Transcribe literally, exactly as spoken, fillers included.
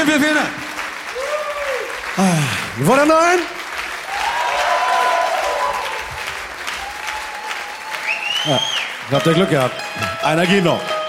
Vielen, vielen, vielen Dank. Ah, wollt ihr noch einen? Ja, habt ihr Glück gehabt. Einer geht noch.